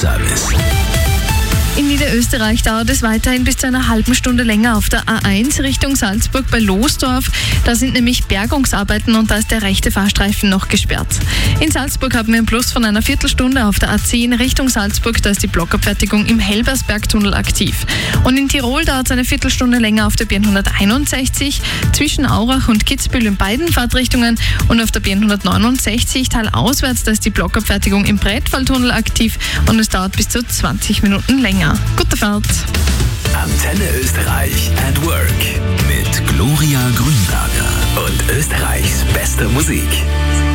Service. In Niederösterreich dauert es weiterhin bis zu einer halben Stunde länger auf der A1 Richtung Salzburg bei Losdorf. Da sind nämlich Bergungsarbeiten und da ist der rechte Fahrstreifen noch gesperrt. In Salzburg haben wir einen Plus von einer Viertelstunde auf der A10 Richtung Salzburg. Da ist die Blockabfertigung im Helbersbergtunnel aktiv. Und in Tirol dauert es eine Viertelstunde länger auf der B161 zwischen Aurach und Kitzbühel in beiden Fahrtrichtungen und auf der B169 talauswärts. Da ist die Blockabfertigung im Brettfalltunnel aktiv und es dauert bis zu 20 Minuten länger. Gute Fahrt! Antenne Österreich at Work mit Gloria Grünberger und Österreichs bester Musik.